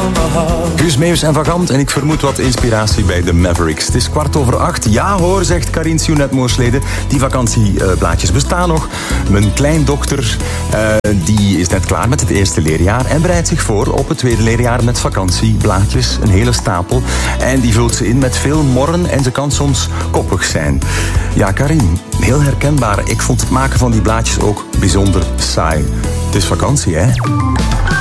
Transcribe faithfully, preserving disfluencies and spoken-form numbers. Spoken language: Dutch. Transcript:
Guus Meeuws en Vagant en ik vermoed wat inspiratie bij de Mavericks. Het is kwart over acht. Ja hoor, zegt Karin Sionet-Moosleden. Die vakantieblaadjes bestaan nog. Mijn kleindochter uh, die is net klaar met het eerste leerjaar en bereidt zich voor op het tweede leerjaar met vakantieblaadjes. Een hele stapel. En die vult ze in met veel morren en ze kan soms koppig zijn. Ja, Karin, heel herkenbaar. Ik vond het maken van die blaadjes ook bijzonder saai. Het is vakantie, hè?